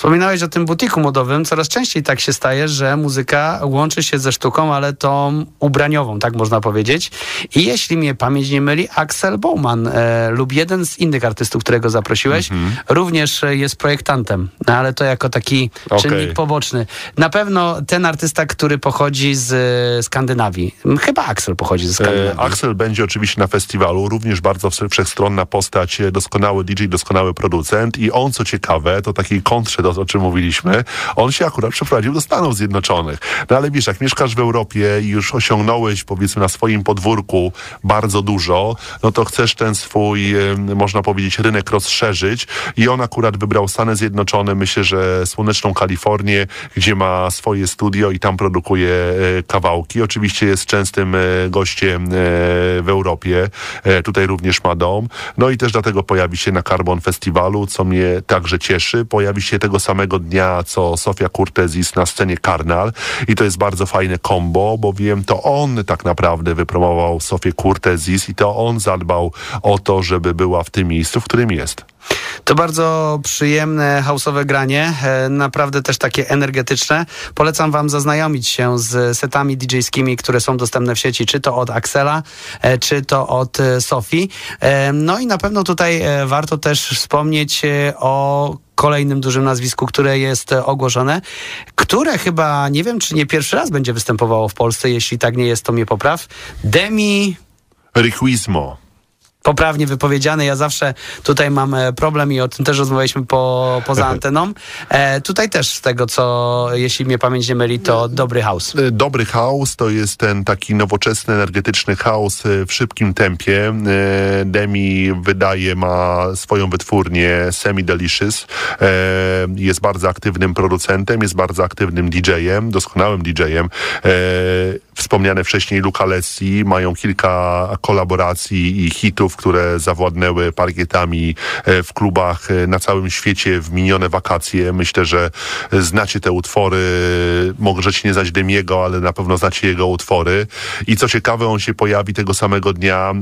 Wspominałeś o tym butiku modowym. Coraz częściej tak się staje, że muzyka łączy się ze sztuką, ale tą ubraniową, tak można powiedzieć. I jeśli mnie pamięć nie myli, Axel Bowman lub jeden z innych artystów, którego zaprosiłeś, również jest projektantem, no, ale to jako taki czynnik poboczny. Na pewno ten artysta, który pochodzi z Skandynawii. Chyba Axel pochodzi ze Skandynawii. Axel będzie oczywiście na festiwalu, również bardzo wszechstronna postać, doskonały DJ, doskonały producent i on, co ciekawe, to takiej kontrze, o czym mówiliśmy, on się akurat przeprowadził do Stanów Zjednoczonych. No ale wiesz, jak mieszkasz w Europie i już osiągnąłeś, powiedzmy, na swoim podwórku bardzo dużo, no to chcesz ten swój, można powiedzieć, rynek rozszerzyć i on akurat wybrał Stany Zjednoczone, myślę, że słoneczną Kalifornię, gdzie ma swoje studio i tam produkuje kawałki. Oczywiście jest częstym gościem w Europie. Tutaj również ma dom. No i też dlatego pojawi się na Carbon Festiwalu, co mnie także cieszy. Pojawi się tego samego dnia, co Sofia Kurtezis na scenie Karnal i to jest bardzo fajne combo, bowiem to on tak naprawdę wypromował Sofię Kurtezis i to on zadbał o to, żeby była w tym miejscu, w którym jest. To bardzo przyjemne, house'owe granie, naprawdę też takie energetyczne. Polecam wam zaznajomić się z setami DJ-skimi, które są dostępne w sieci, czy to od Axela, czy to od Sofii. No i na pewno tutaj warto też wspomnieć o kolejnym dużym nazwisku, które jest ogłoszone, które chyba, nie wiem, czy nie pierwszy raz będzie występowało w Polsce, jeśli tak nie jest, to mnie popraw. Demi Riquismo. Poprawnie wypowiedziane. Ja zawsze tutaj mam problem i o tym też rozmawialiśmy poza anteną. Tutaj też z tego, co, jeśli mnie pamięć nie myli, to dobry house. Dobry house to jest ten taki nowoczesny, energetyczny house w szybkim tempie. Demi ma swoją wytwórnię Semi Delicious. Jest bardzo aktywnym producentem, jest bardzo aktywnym DJ-em, doskonałym DJ-em. Wspomniane wcześniej Luca Lessi mają kilka kolaboracji i hitów, które zawładnęły parkietami w klubach na całym świecie w minione wakacje. Myślę, że znacie te utwory. Możecie nie znać Demiego, ale na pewno znacie jego utwory. I co ciekawe, on się pojawi tego samego dnia.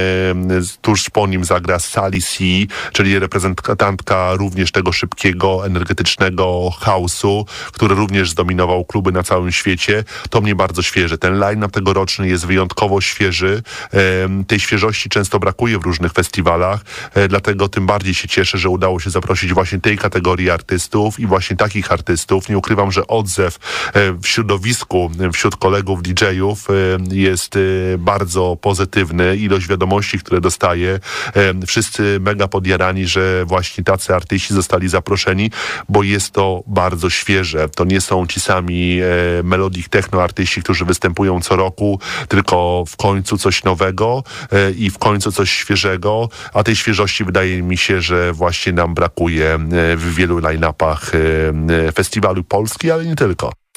Tuż po nim zagra Sally C, czyli reprezentantka również tego szybkiego, energetycznego house'u, który również zdominował kluby na całym świecie. To mnie bardzo świeży. Ten line-up tegoroczny jest wyjątkowo świeży. Tej świeżości często brakuje w różnych festiwalach, dlatego tym bardziej się cieszę, że udało się zaprosić właśnie tej kategorii artystów i właśnie takich artystów. Nie ukrywam, że odzew w środowisku, wśród kolegów DJ-ów jest bardzo pozytywny. Ilość wiadomości, które dostaję, wszyscy mega podjarani, że właśnie tacy artyści zostali zaproszeni, bo jest to bardzo świeże. To nie są ci sami melodic techno artyści, którzy występują co roku, tylko w końcu coś nowego i w końcu coś świeżego, a tej świeżości wydaje mi się, że właśnie nam brakuje w wielu line-upach festiwalu Polski, ale nie tylko.